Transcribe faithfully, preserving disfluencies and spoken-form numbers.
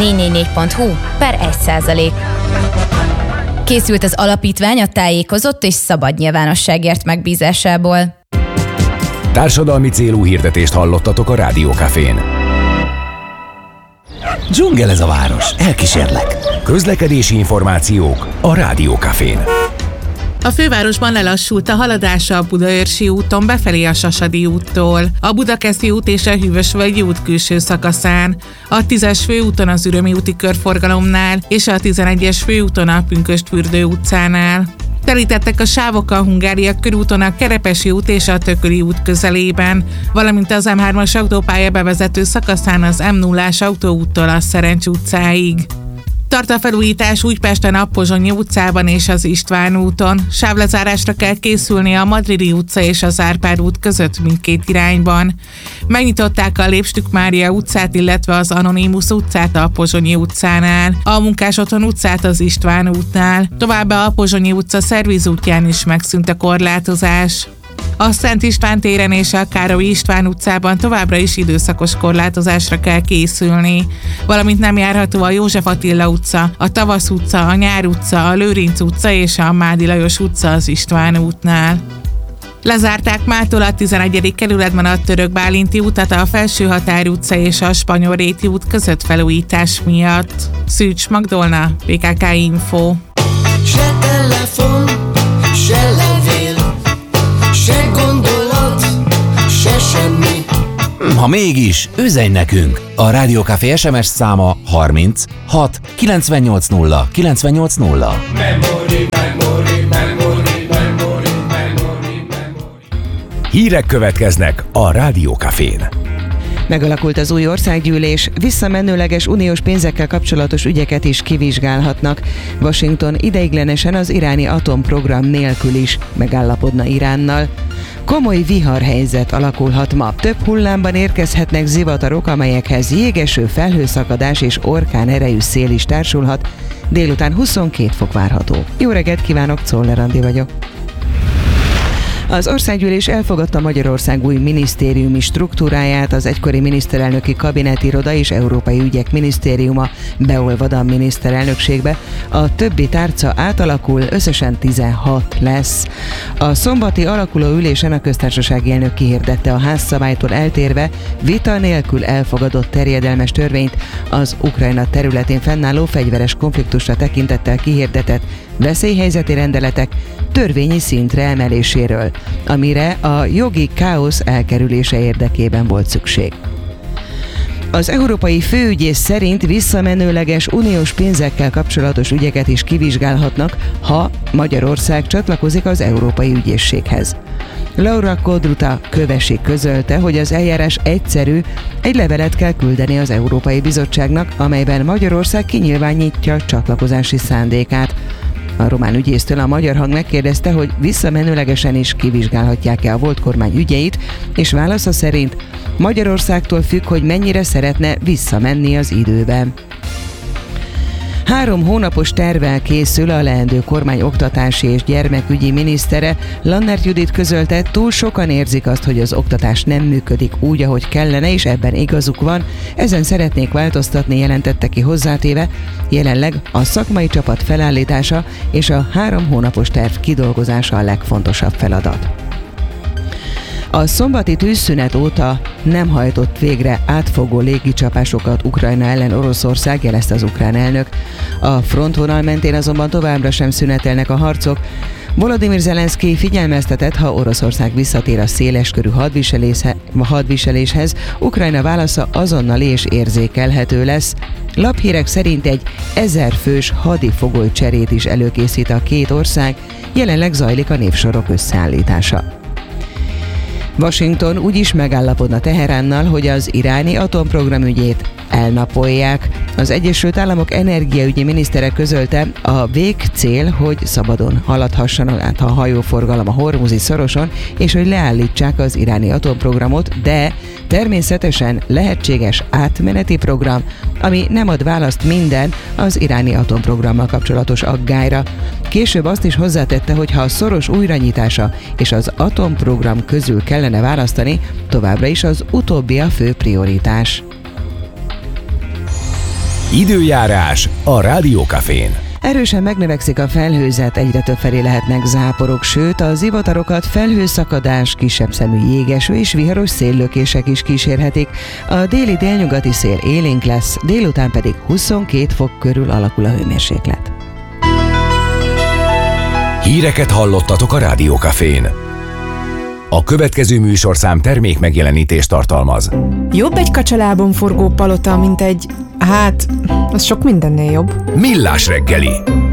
négy négy négy pont hu per egy százalék. Készült az alapítvány a tájékozott és szabad nyilvánosságért megbízásából. Társadalmi célú hirdetést hallottatok a Rádiókafén. Dzsungel ez a város, elkísérlek. Közlekedési információk a Rádiókafén. A fővárosban lelassult a haladása a Budaörsi úton befelé a Sasadi úttól, a Budakeszi út és a Hűvösvölgyi út külső szakaszán, a tízes főúton az Ürömi úti körforgalomnál és a tizenegyes főúton a Pünkösdfürdő utcánál. Telítettek a sávok a Hungária körúton a Kerepesi út és a Tököli út közelében, valamint az em hármas autópálya bevezető szakaszán az em nullás autóúttól a Szerencs utcáig. Tart a felújítás Újpesten a Pozsonyi utcában és az István úton. Sávlezárásra kell készülni a Madridi utca és az Árpád út között mindkét irányban. Megnyitották a Lépstük Mária utcát, illetve az Anonymus utcát a Pozsonyi utcánál, a Munkás Otthon utcát az István útnál. Továbbá a Pozsonyi utca szervizútján is megszűnt a korlátozás. A Szent István téren és a Károly István utcában továbbra is időszakos korlátozásra kell készülni, valamint nem járható a József Attila utca, a Tavasz utca, a Nyár utca, a Lőrinc utca és a Mádi Lajos utca az István útnál. Lezárták mától a tizenegyedik kerületben a Török Bálinti utat a Felsőhatár utca és a Spanyolréti út között felújítás miatt. Szűcs Magdolna, bé ká ká Info. Se telefon, se levél, se gondolat, se semmi. Ha mégis, üzenj nekünk! A Rádiókafé es em es száma harminc hat kilencvennyolc nulla kilencvennyolc nulla. Memory, memory, memory, memory, memory, memory. Hírek következnek a Rádiókafén. Megalakult az új országgyűlés, visszamenőleges uniós pénzekkel kapcsolatos ügyeket is kivizsgálhatnak. Washington ideiglenesen az iráni atomprogram nélkül is megállapodna Iránnal. Komoly viharhelyzet alakulhat ma. Több hullámban érkezhetnek zivatarok, amelyekhez jégeső, felhőszakadás és orkán erejű szél is társulhat. Délután huszonkét fok várható. Jó reggelt kívánok, Czoller Andi vagyok. Az országgyűlés elfogadta Magyarország új minisztériumi struktúráját, az egykori miniszterelnöki kabinetiroda és Európai Ügyek Minisztériuma beolvad a miniszterelnökségbe. A többi tárca átalakul, összesen tizenhat lesz. A szombati alakuló ülésen a köztársasági elnök kihirdette a házszabálytól eltérve vita nélkül elfogadott terjedelmes törvényt az Ukrajna területén fennálló fegyveres konfliktusra tekintettel kihirdetett veszélyhelyzeti rendeletek törvényi szintre emeléséről, amire a jogi káosz elkerülése érdekében volt szükség. Az európai főügyész szerint visszamenőleges uniós pénzekkel kapcsolatos ügyeket is kivizsgálhatnak, ha Magyarország csatlakozik az Európai Ügyészséghez. Laura Kodruta Kövesi közölte, hogy az eljárás egyszerű, egy levelet kell küldeni az Európai Bizottságnak, amelyben Magyarország kinyilvánítja csatlakozási szándékát. A román ügyésztől a Magyar Hang megkérdezte, hogy visszamenőlegesen is kivizsgálhatják-e a volt kormány ügyeit, és válasza szerint Magyarországtól függ, hogy mennyire szeretne visszamenni az időben. Három hónapos tervvel készül a leendő kormány oktatási és gyermekügyi minisztere. Lannert Judit közölte, túl sokan érzik azt, hogy az oktatás nem működik úgy, ahogy kellene, és ebben igazuk van. Ezen szeretnék változtatni, jelentette ki hozzátéve. Jelenleg a szakmai csapat felállítása és a három hónapos terv kidolgozása a legfontosabb feladat. A szombati tűzszünet óta nem hajtott végre átfogó légicsapásokat Ukrajna ellen Oroszország, jelezte az ukrán elnök. A frontvonal mentén azonban továbbra sem szünetelnek a harcok. Volodymyr Zelenszkij figyelmeztetett, ha Oroszország visszatér a széleskörű hadviseléshez, Ukrajna válasza azonnali és érzékelhető lesz. Laphírek szerint egy ezer fős hadifogoly cserét is előkészít a két ország, jelenleg zajlik a névsorok összeállítása. Washington úgy is megállapodna Teheránnal, hogy az iráni atomprogram ügyét elnapolják. Az Egyesült Államok energiaügyi minisztere közölte, a végcél, hogy szabadon haladhassanak át a hajóforgalom a Hormuzi szoroson, és hogy leállítsák az iráni atomprogramot, de természetesen lehetséges átmeneti program, ami nem ad választ minden az iráni atomprogrammal kapcsolatos aggályra. Később azt is hozzátette, hogy ha a szoros újranyitása és az atomprogram közül kellene választani, továbbra is az utóbbi a fő prioritás. Időjárás a Rádiókafén. Erősen megnövekszik a felhőzet, egyre többfelé lehetnek záporok, sőt a zivatarokat felhőszakadás, kisebb szemű jégeső és viharos széllökések is kísérhetik. A déli délnyugati szél élénk lesz, délután pedig huszonkét fok körül alakul a hőmérséklet. Híreket hallottatok a Rádiókafén. A következő műsorszám termék megjelenítést tartalmaz. Jobb egy kacsalábon forgó palota, mint egy... hát, az sok mindennél jobb. Millás reggeli.